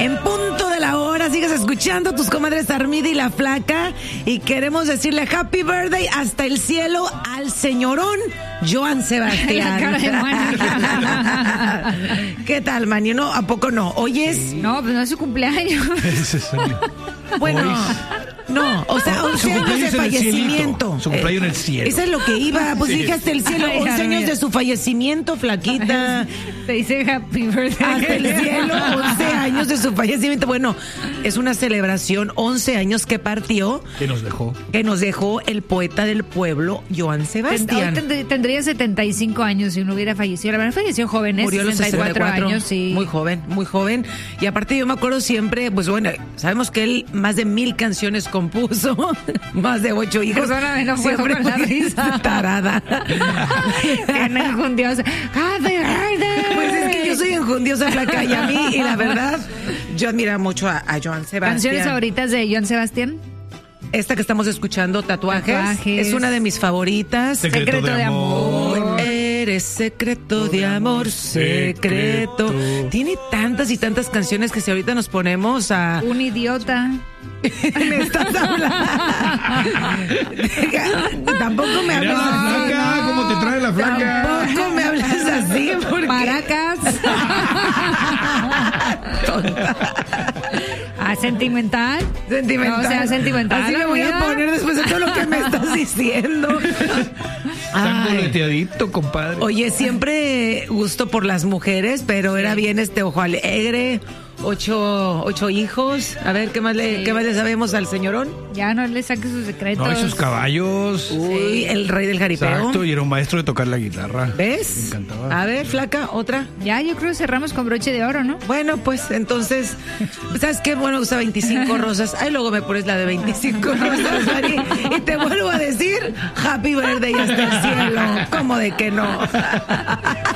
En punto de la hora, sigues escuchando tus comadres Armida y La Flaca. Y queremos decirle happy birthday hasta el cielo al señorón Joan Sebastián. La cara de Manny. ¿Qué tal, Manny? ¿No? ¿A poco no? Hoy es... No, pues no es su cumpleaños. Bueno, no, o sea, 11 años de fallecimiento. Su cumpleaños en el cielo. Eso es lo que iba, pues dije hasta el cielo, 11 años de su fallecimiento, flaquita. Te dice happy birthday. Hasta el cielo, 11 años de su fallecimiento. Bueno, es una celebración, 11 años que partió. Que nos dejó. Que nos dejó el poeta del pueblo, Joan Sebastián. Tendría 75 años si no hubiera fallecido. La verdad, falleció joven, Murió a los 64 años, sí. Muy joven, muy joven. Y aparte yo me acuerdo siempre, pues bueno, sabemos que él más de 1000 canciones compuso, más de 8 hijos. Perdóname, no fue con la risa. Tarada. Qué enjundiosa. Happy birthday. Pues es que yo soy enjundiosa, flaca, y a mí, y la verdad, yo admiro mucho a Joan Sebastián. ¿Canciones favoritas de Joan Sebastián? Esta que estamos escuchando, Tatuajes, es una de mis favoritas. Secreto de amor. Eres secreto de amor, secreto. Tiene tantas y tantas canciones que si ahorita nos ponemos a... Un idiota. Me estás hablando. Tampoco me hablas así. ¿Cómo te trae la flaca? Tampoco me hablas así. Porque... Maracas. Sentimental. Sentimental. O sea, sentimental. Así me voy a poner después de todo lo que me estás diciendo. Tan boleteadito, compadre. Oye, siempre gusto por las mujeres, pero era bien ojo alegre. 8 hijos. A ver, ¿qué más le sabemos al señorón? Ya no le saque sus secretos. No, y sus caballos. Uy, el rey del jaripeo. Exacto, y era un maestro de tocar la guitarra. ¿Ves? Me encantaba. A ver, flaca, otra. Ya, yo creo que cerramos con broche de oro, ¿no? Bueno, pues entonces, ¿sabes qué? Bueno, usa 25 rosas. Ahí luego me pones la de 25 rosas, Mari. Y te vuelvo a decir, happy birthday hasta el cielo. ¿Cómo de que no?